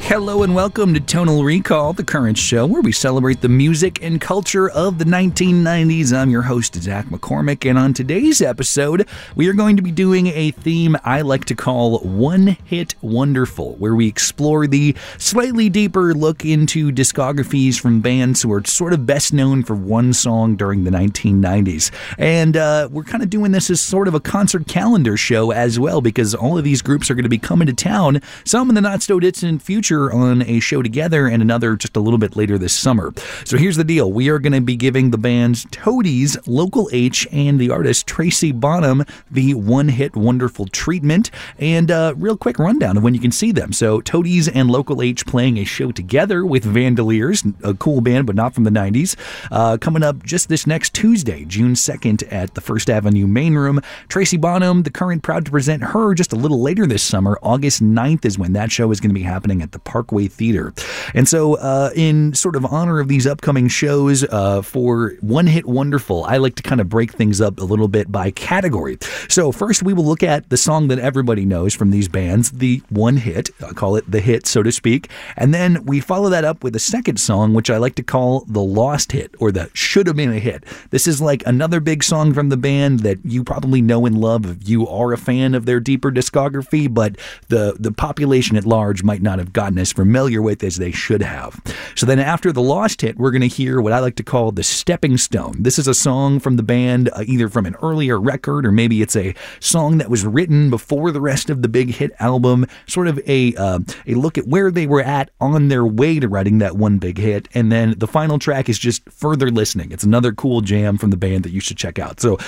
Hello and welcome to Tonal Recall, the current show where we celebrate the music and culture of the 1990s. I'm your host, Zach McCormick, and on today's episode, we are going to be doing a theme I like to call One Hit Wonderful, where we explore the slightly deeper look into discographies from bands who are sort of best known for one song during the 1990s. And we're kind of doing this as sort of a concert calendar show as well, because all of these groups are going to be coming to town, some in the not-so-distant future on a show together and another just a little bit later this summer. So here's the deal. We are going to be giving the bands Toadies, Local H, and the artist Tracy Bonham the one-hit wonderful treatment. And real quick rundown of when you can see them. So Toadies and Local H playing a show together with Vandaliers, a cool band but not from the 90s, coming up just this next Tuesday, June 2nd at the First Avenue Main Room. Tracy Bonham, the current, proud to present her just a little later this summer. August 9th is when that show is going to be happening at the Parkway Theater. And so in sort of honor of these upcoming shows for One Hit Wonderful, I like to kind of break things up a little bit by category. So first we will look at the song that everybody knows from these bands, the one hit, I'll call it the hit, so to speak. And then we follow that up with a second song, which I like to call the lost hit, or the should have been a hit. This is like another big song from the band that you probably know and love if you are a fan of their deeper discography, but the population at large might not have gotten as familiar with as they should have. So then after the lost hit, we're going to hear what I like to call the stepping stone. This is a song from the band, either from an earlier record or maybe it's a song that was written before the rest of the big hit album, sort of a look at where they were at on their way to writing that one big hit. And then the final track is just further listening. It's another cool jam from the band that you should check out. So